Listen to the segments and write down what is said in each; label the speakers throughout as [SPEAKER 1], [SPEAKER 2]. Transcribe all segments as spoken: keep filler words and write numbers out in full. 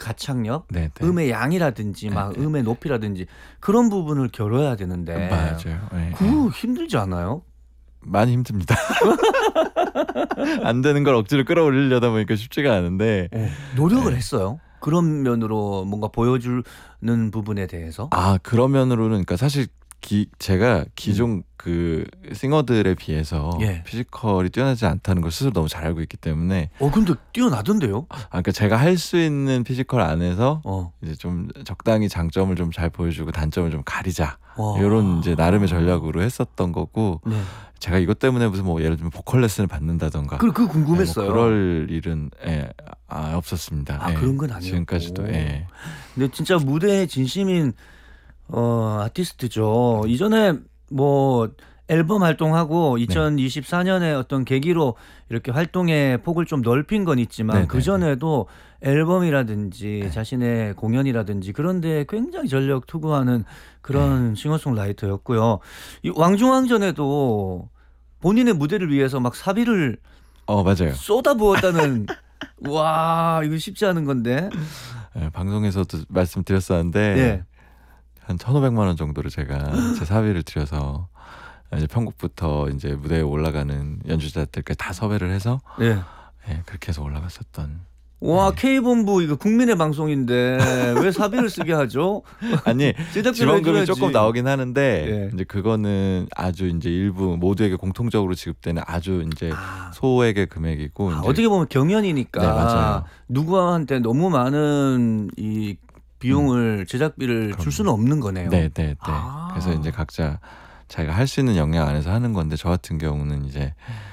[SPEAKER 1] 가창력,
[SPEAKER 2] 네네.
[SPEAKER 1] 음의 양이라든지 막
[SPEAKER 2] 네네.
[SPEAKER 1] 음의 높이라든지 그런 부분을 겨뤄야 되는데
[SPEAKER 2] 맞아요. 네.
[SPEAKER 1] 그거 힘들지 않아요?
[SPEAKER 2] 많이 힘듭니다. 안 되는 걸 억지로 끌어올리려다 보니까 쉽지가 않은데
[SPEAKER 1] 어, 노력을
[SPEAKER 2] 네.
[SPEAKER 1] 했어요? 그런 면으로 뭔가 보여주는 부분에 대해서?
[SPEAKER 2] 아 그런 면으로는 그러니까 사실 기, 제가 기존
[SPEAKER 1] 음.
[SPEAKER 2] 그 싱어들에 비해서
[SPEAKER 1] 예.
[SPEAKER 2] 피지컬이 뛰어나지 않다는 걸 스스로 너무 잘 알고 있기 때문에
[SPEAKER 1] 어 근데 뛰어나던데요?
[SPEAKER 2] 아 그러니까 제가 할 수 있는 피지컬 안에서
[SPEAKER 1] 어.
[SPEAKER 2] 이제 좀 적당히 장점을 좀 잘 보여주고 단점을 좀 가리자
[SPEAKER 1] 와.
[SPEAKER 2] 이런 이제 나름의 전략으로 했었던 거고
[SPEAKER 1] 네.
[SPEAKER 2] 제가 이것 때문에 무슨 뭐 예를 들면 보컬 레슨을 받는다던가
[SPEAKER 1] 그, 그
[SPEAKER 2] 예, 뭐
[SPEAKER 1] 궁금했어요.
[SPEAKER 2] 그럴 일은 예, 아, 없었습니다.
[SPEAKER 1] 아
[SPEAKER 2] 예,
[SPEAKER 1] 그런 건 아니었고.
[SPEAKER 2] 지금까지도 예.
[SPEAKER 1] 근데 진짜 무대에 진심인 어 아티스트죠. 이전에 뭐 앨범 활동하고 이천이십사 년에 어떤 계기로 이렇게 활동의 폭을 좀 넓힌 건 있지만
[SPEAKER 2] 네네네.
[SPEAKER 1] 그전에도 앨범이라든지
[SPEAKER 2] 네.
[SPEAKER 1] 자신의 공연이라든지 그런 데 굉장히 전력 투구하는 그런 싱어송라이터였고요. 이 왕중왕전에도 본인의 무대를 위해서 막 사비를
[SPEAKER 2] 어 맞아요.
[SPEAKER 1] 쏟아부었다는 와 이거 쉽지 않은 건데.
[SPEAKER 2] 예, 방송에서도 말씀드렸었는데
[SPEAKER 1] 예.
[SPEAKER 2] 한 천오백만 원 정도를 제가 제 사비를 들여서 이제 편곡부터 이제 무대에 올라가는 연주자들까지 다 섭외를 해서
[SPEAKER 1] 예.
[SPEAKER 2] 예, 그렇게 해서 올라갔었던.
[SPEAKER 1] 와
[SPEAKER 2] 네.
[SPEAKER 1] K본부 이거 국민의 방송인데 왜 사비를 쓰게 하죠?
[SPEAKER 2] 아니
[SPEAKER 1] 제작비를
[SPEAKER 2] 지원금이
[SPEAKER 1] 해줘야지.
[SPEAKER 2] 조금 나오긴 하는데
[SPEAKER 1] 예.
[SPEAKER 2] 이제 그거는 아주 이제 일부 모두에게 공통적으로 지급되는 아주 이제
[SPEAKER 1] 아,
[SPEAKER 2] 소액의 금액이고
[SPEAKER 1] 아,
[SPEAKER 2] 이제
[SPEAKER 1] 어떻게 보면 경연이니까
[SPEAKER 2] 네, 맞아요.
[SPEAKER 1] 누구한테 너무 많은 이 비용을 제작비를 줄
[SPEAKER 2] 그럼요.
[SPEAKER 1] 수는 없는 거네요.
[SPEAKER 2] 네, 네, 네.
[SPEAKER 1] 아.
[SPEAKER 2] 그래서 이제 각자 자기가 할 수 있는 역량 안에서 하는 건데 저 같은 경우는 이제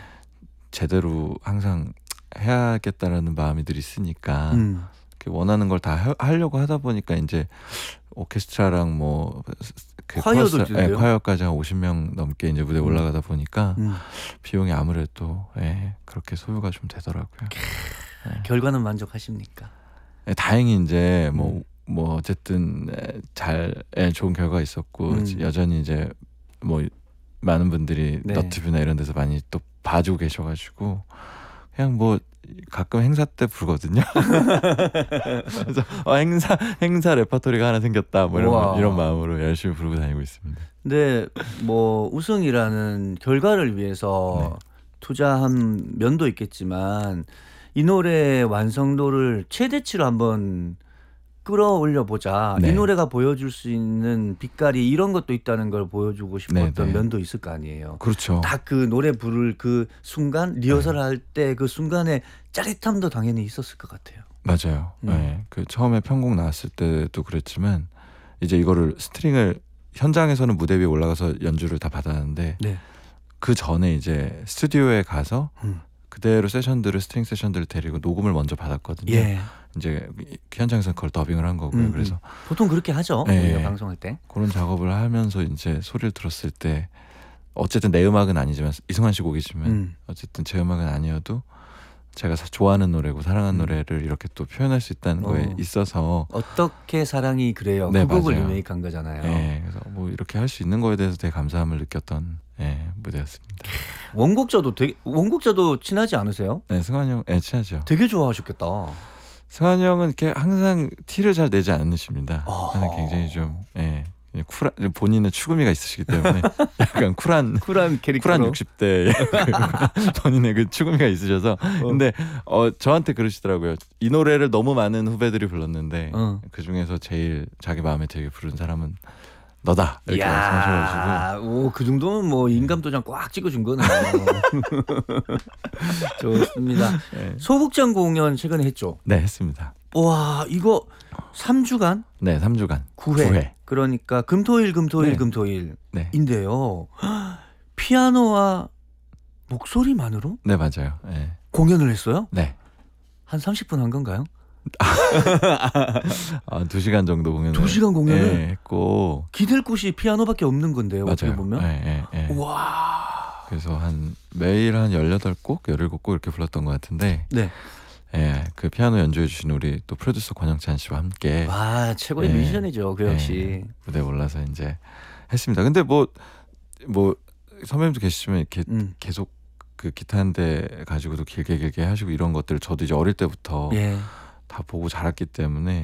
[SPEAKER 2] 제대로 항상 해야겠다라는 마음이 늘 있으니까
[SPEAKER 1] 음.
[SPEAKER 2] 이렇게 원하는 걸 다 하려고 하다 보니까 이제 오케스트라랑 뭐 그
[SPEAKER 1] 콰이어도
[SPEAKER 2] 코러스,
[SPEAKER 1] 있던데요?
[SPEAKER 2] 예, 콰이어까지 한 오십 명 넘게 이제 무대에
[SPEAKER 1] 음.
[SPEAKER 2] 올라가다 보니까
[SPEAKER 1] 음.
[SPEAKER 2] 비용이 아무래도 예, 그렇게 소요가 좀 되더라고요.
[SPEAKER 1] 결과는 만족하십니까?
[SPEAKER 2] 예, 다행히 이제 뭐
[SPEAKER 1] 음.
[SPEAKER 2] 뭐 어쨌든 에, 잘 예, 좋은 결과가 있었고
[SPEAKER 1] 음.
[SPEAKER 2] 여전히 이제 뭐 많은 분들이
[SPEAKER 1] 네.
[SPEAKER 2] 너튜브나 이런 데서 많이 또 봐주고 계셔가지고 그냥 뭐 가끔 행사 때 부르거든요. 그래서 어, 행사 행사 레퍼토리가 하나 생겼다 뭐
[SPEAKER 1] 우와.
[SPEAKER 2] 이런 이런 마음으로 열심히 부르고 다니고 있습니다.
[SPEAKER 1] 근데 뭐 우승이라는 결과를 위해서
[SPEAKER 2] 네.
[SPEAKER 1] 투자한 면도 있겠지만 이 노래의 완성도를 최대치로 한번 끌어올려 보자.
[SPEAKER 2] 네.
[SPEAKER 1] 이 노래가 보여줄 수 있는 빛깔이 이런 것도 있다는 걸 보여주고 싶었던
[SPEAKER 2] 네, 네.
[SPEAKER 1] 면도 있을 거 아니에요.
[SPEAKER 2] 그렇죠.
[SPEAKER 1] 딱 그 노래 부를 그 순간 리허설 할 때 그 순간에 짜릿함도 당연히 있었을 것 같아요.
[SPEAKER 2] 맞아요.
[SPEAKER 1] 음.
[SPEAKER 2] 네. 그 처음에 편곡 나왔을 때도 그랬지만 이제 이거를 스트링을 현장에서는 무대 위에 올라가서 연주를 다 받았는데
[SPEAKER 1] 네.
[SPEAKER 2] 그 전에 이제 스튜디오에 가서
[SPEAKER 1] 음.
[SPEAKER 2] 그대로 세션들을 스트링 세션들을 데리고 녹음을 먼저 받았거든요.
[SPEAKER 1] 예.
[SPEAKER 2] 이제 현장에서 그걸 더빙을 한 거고요.
[SPEAKER 1] 음,
[SPEAKER 2] 그래서
[SPEAKER 1] 보통 그렇게 하죠.
[SPEAKER 2] 네.
[SPEAKER 1] 우리가 방송할 때.
[SPEAKER 2] 그런 작업을 하면서 이제 소리를 들었을 때 어쨌든 내 음악은 아니지만 이승환 씨 곡이지만
[SPEAKER 1] 음.
[SPEAKER 2] 어쨌든 제 음악은 아니어도 제가 사- 좋아하는 노래고 사랑하는
[SPEAKER 1] 음.
[SPEAKER 2] 노래를 이렇게 또 표현할 수 있다는
[SPEAKER 1] 어.
[SPEAKER 2] 거에 있어서
[SPEAKER 1] 어떻게 사랑이 그래요.
[SPEAKER 2] 네,
[SPEAKER 1] 그 곡을
[SPEAKER 2] 맞아요.
[SPEAKER 1] 리메이크한 거잖아요.
[SPEAKER 2] 예, 그래서 뭐 이렇게 할 수 있는 거에 대해서 되게 감사함을 느꼈던 예, 무대였습니다.
[SPEAKER 1] 원곡자도 되게 원곡자도 친하지 않으세요?
[SPEAKER 2] 네, 승환이 형, 예, 친하죠.
[SPEAKER 1] 되게 좋아하셨겠다.
[SPEAKER 2] 승환이 형은 이렇게 항상 티를 잘 내지 않으십니다.
[SPEAKER 1] 아.
[SPEAKER 2] 항상 굉장히 좀 예, 그냥 쿨한 본인의 추구미가 있으시기 때문에 약간 쿨한
[SPEAKER 1] 쿨한 캐릭터로.
[SPEAKER 2] 쿨한 육십 대 본인의 그 추구미가 있으셔서 근데 어 저한테 그러시더라고요. 이 노래를 너무 많은 후배들이 불렀는데
[SPEAKER 1] 어.
[SPEAKER 2] 그 중에서 제일 자기 마음에 들게 부른 사람은 너다 이렇게 말씀하셔가지고
[SPEAKER 1] 이야, 오, 그 정도면 뭐 인감도장 꽉 찍어준 거네요. 좋습니다.
[SPEAKER 2] 네.
[SPEAKER 1] 소극장 공연 최근에 했죠.
[SPEAKER 2] 네 했습니다.
[SPEAKER 1] 와, 이거 삼 주간
[SPEAKER 2] 네 삼 주간
[SPEAKER 1] 구 회.
[SPEAKER 2] 구 회.
[SPEAKER 1] 그러니까 금토일 금토일
[SPEAKER 2] 네.
[SPEAKER 1] 금토일인데요.
[SPEAKER 2] 네.
[SPEAKER 1] 피아노와 목소리만으로
[SPEAKER 2] 네 맞아요. 네.
[SPEAKER 1] 공연을 했어요?
[SPEAKER 2] 네.
[SPEAKER 1] 한 삼십 분 한 건가요?
[SPEAKER 2] 아, 두 시간 정도 공연을
[SPEAKER 1] 두 시간 공연을?
[SPEAKER 2] 네, 했고
[SPEAKER 1] 기댈 곳이 피아노밖에 없는 건데요. 어떻게
[SPEAKER 2] 맞아요.
[SPEAKER 1] 보면.
[SPEAKER 2] 네, 네, 네.
[SPEAKER 1] 와.
[SPEAKER 2] 그래서 한 매일 한 열여덟 곡, 열일곱 곡 이렇게 불렀던 것 같은데
[SPEAKER 1] 네.
[SPEAKER 2] 예, 그 피아노 연주해 주신 우리 또 프로듀서 권영찬 씨와 함께
[SPEAKER 1] 와, 최고의
[SPEAKER 2] 네.
[SPEAKER 1] 뮤지션이죠. 그 역시.
[SPEAKER 2] 예, 무대에 올라서 이제 했습니다. 근데 뭐 뭐 선배님도 계시지만 이렇게
[SPEAKER 1] 음.
[SPEAKER 2] 계속 그 기타 한 대 가지고도 길게 길게 하시고 이런 것들 저도 이제 어릴 때부터
[SPEAKER 1] 예.
[SPEAKER 2] 다 보고 자랐기 때문에